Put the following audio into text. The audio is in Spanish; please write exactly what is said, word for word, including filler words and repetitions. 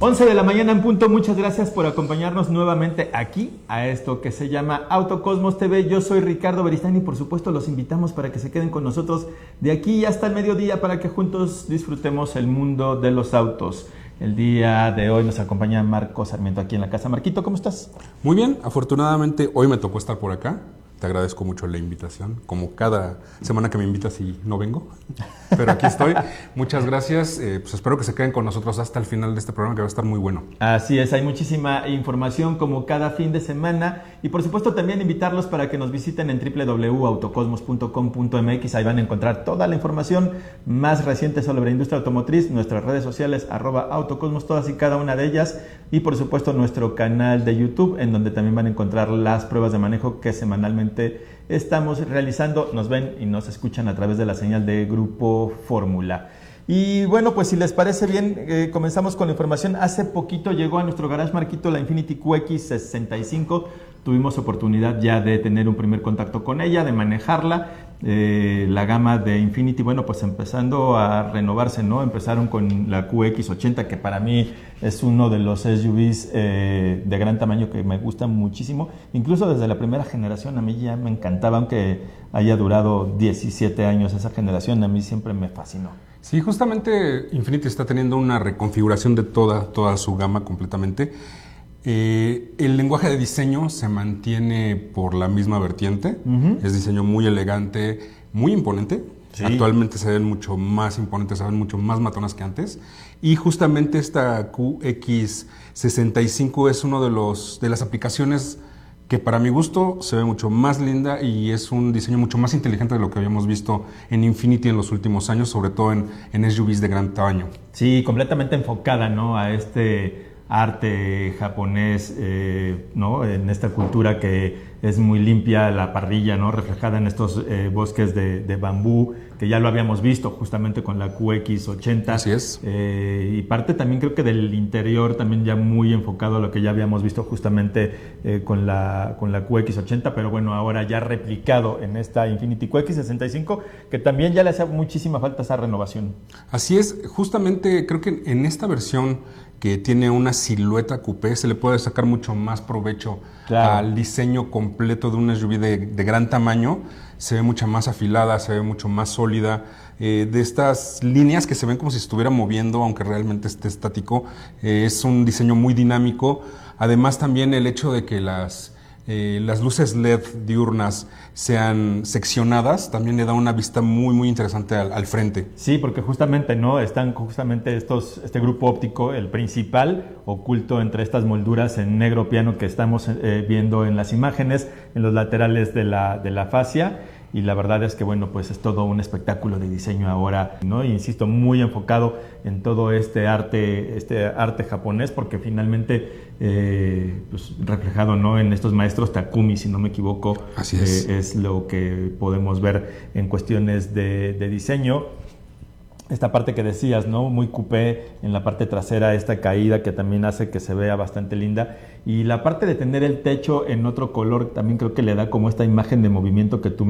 once de la mañana en punto, muchas gracias por acompañarnos nuevamente aquí a esto que se llama Autocosmos T V. Yo soy Ricardo Beristain y por supuesto los invitamos para que se queden con nosotros de aquí hasta el mediodía para que juntos disfrutemos el mundo de los autos. El día de hoy nos acompaña Marco Sarmiento aquí en la casa. Marquito, ¿cómo estás? Muy bien, afortunadamente hoy me tocó estar por acá. Te agradezco mucho la invitación, como cada semana que me invitas y no vengo, pero aquí estoy. Muchas gracias, eh, pues espero que se queden con nosotros hasta el final de este programa que va a estar muy bueno. Así es, hay muchísima información como cada fin de semana y por supuesto también invitarlos para que nos visiten en doble u doble u doble u punto autocosmos punto com punto m x. Ahí van a encontrar toda la información más reciente sobre la industria automotriz, nuestras redes sociales arroba autocosmos, todas y cada una de ellas, y por supuesto nuestro canal de YouTube en donde también van a encontrar las pruebas de manejo que semanalmente estamos realizando. Nos ven y nos escuchan a través de la señal de Grupo Fórmula. Y bueno, pues si les parece bien, eh, comenzamos con la información. Hace poquito llegó a nuestro garage, Marquito, la Infiniti Q X sesenta y cinco. Tuvimos oportunidad ya de tener un primer contacto con ella, de manejarla. Eh, la gama de Infiniti, bueno, pues empezando a renovarse, ¿no? Empezaron con la Q X ochenta, que para mí es uno de los S U Vs eh, de gran tamaño que me gustan muchísimo. Incluso desde la primera generación a mí ya me encantaba, aunque haya durado diecisiete años esa generación, a mí siempre me fascinó. Sí, justamente Infiniti está teniendo una reconfiguración de toda, toda su gama completamente. Eh, el lenguaje de diseño se mantiene por la misma vertiente. Uh-huh. Es diseño muy elegante, muy imponente. Sí. Actualmente se ven mucho más imponentes, se ven mucho más matonas que antes. Y justamente esta Q X sesenta y cinco es uno de los de las aplicaciones que para mi gusto se ve mucho más linda y es un diseño mucho más inteligente de lo que habíamos visto en Infiniti en los últimos años, sobre todo en, en S U Vs de gran tamaño. Sí, completamente enfocada, ¿no?, a este arte japonés, eh, ¿no?, en esta cultura que es muy limpia, la parrilla, ¿no?, reflejada en estos eh, bosques de, de bambú, que ya lo habíamos visto justamente con la Q X ochenta. Así es. Eh, y parte también creo que del interior también ya muy enfocado a lo que ya habíamos visto justamente eh, con, la, con la Q X ochenta, pero bueno, ahora ya replicado en esta Infiniti Q X sesenta y cinco, que también ya le hace muchísima falta esa renovación. Así es, justamente creo que en esta versión que tiene una silueta coupé, se le puede sacar mucho más provecho, claro, al diseño completo de una S U V de, de gran tamaño. Se ve mucho más afilada, se ve mucho más sólida. Eh, de estas líneas que se ven como si se estuviera moviendo, aunque realmente esté estático. Eh, es un diseño muy dinámico. Además, también el hecho de que las, eh, las luces L E D diurnas sean seccionadas también le da una vista muy muy interesante al, al frente. Sí, porque justamente no están justamente estos este grupo óptico, el principal, oculto entre estas molduras en negro piano que estamos eh, viendo en las imágenes, en los laterales de la de la fascia. Y la verdad es que, bueno, pues es todo un espectáculo de diseño ahora, ¿no? Insisto, muy enfocado en todo este arte, este arte japonés, porque finalmente, eh, pues reflejado, ¿no?, en estos maestros Takumi, si no me equivoco. Así es. Eh, es lo que podemos ver en cuestiones de, de diseño. Esta parte que decías, ¿no?, muy coupé en la parte trasera, esta caída que también hace que se vea bastante linda. Y la parte de tener el techo en otro color también creo que le da como esta imagen de movimiento que tú